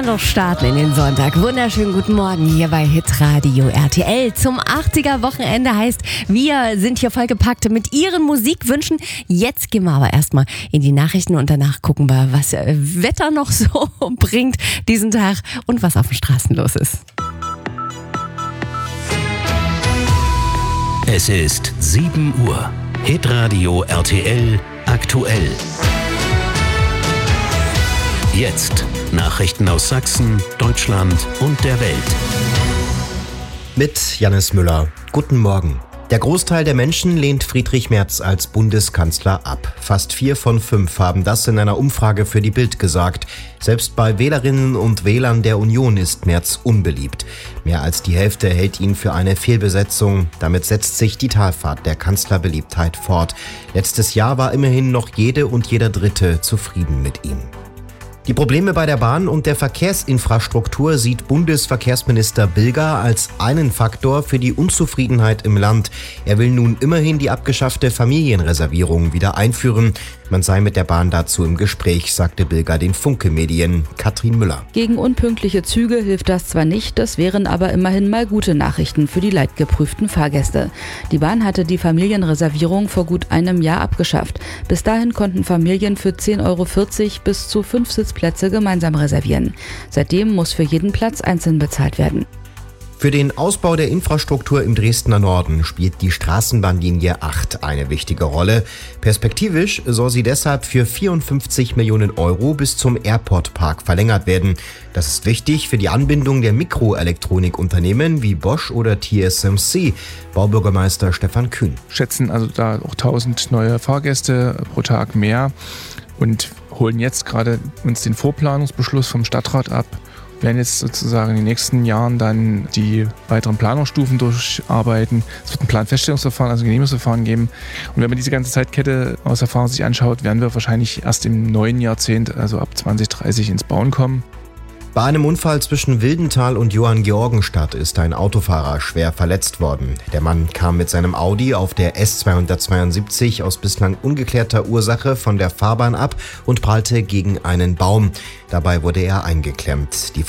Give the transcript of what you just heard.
man doch starten in den Sonntag. Wunderschönen guten Morgen hier bei Hitradio RTL. Zum 80er-Wochenende heißt, wir sind hier vollgepackt mit Ihren Musikwünschen. Jetzt gehen wir aber erstmal in die Nachrichten und danach gucken wir, was Wetter noch so bringt diesen Tag und was auf den Straßen los ist. Es ist 7 Uhr. Hitradio RTL aktuell. Jetzt Nachrichten aus Sachsen, Deutschland und der Welt. Mit Jannis Müller. Guten Morgen. Der Großteil der Menschen lehnt Friedrich Merz als Bundeskanzler ab. Fast 4 von 5 haben das in einer Umfrage für die Bild gesagt. Selbst bei Wählerinnen und Wählern der Union ist Merz unbeliebt. Mehr als die Hälfte hält ihn für eine Fehlbesetzung. Damit setzt sich die Talfahrt der Kanzlerbeliebtheit fort. Letztes Jahr war immerhin noch jede und jeder Dritte zufrieden mit ihm. Die Probleme bei der Bahn und der Verkehrsinfrastruktur sieht Bundesverkehrsminister Bilger als einen Faktor für die Unzufriedenheit im Land. Er will nun immerhin die abgeschaffte Familienreservierung wieder einführen. Man sei mit der Bahn dazu im Gespräch, sagte Bilger den Funke-Medien. Katrin Müller. Gegen unpünktliche Züge hilft das zwar nicht, das wären aber immerhin mal gute Nachrichten für die leidgeprüften Fahrgäste. Die Bahn hatte die Familienreservierung vor gut einem Jahr abgeschafft. Bis dahin konnten Familien für 10,40 € bis zu 5 Sitzplätze gemeinsam reservieren. Seitdem muss für jeden Platz einzeln bezahlt werden. Für den Ausbau der Infrastruktur im Dresdner Norden spielt die Straßenbahnlinie 8 eine wichtige Rolle. Perspektivisch soll sie deshalb für 54 Millionen € bis zum Airport-Park verlängert werden. Das ist wichtig für die Anbindung der Mikroelektronikunternehmen wie Bosch oder TSMC. Baubürgermeister Stefan Kühn. Schätzen also da auch 1000 neue Fahrgäste pro Tag mehr und holen jetzt gerade uns den Vorplanungsbeschluss vom Stadtrat ab. Wir werden jetzt sozusagen in den nächsten Jahren dann die weiteren Planungsstufen durcharbeiten. Es wird ein Planfeststellungsverfahren, also ein Genehmigungsverfahren geben. Und wenn man diese ganze Zeitkette aus Erfahrung sich anschaut, werden wir wahrscheinlich erst im neuen Jahrzehnt, also ab 2030, ins Bauen kommen. Bei einem Unfall zwischen Wildenthal und Johanngeorgenstadt ist ein Autofahrer schwer verletzt worden. Der Mann kam mit seinem Audi auf der S272 aus bislang ungeklärter Ursache von der Fahrbahn ab und prallte gegen einen Baum. Dabei wurde er eingeklemmt. Die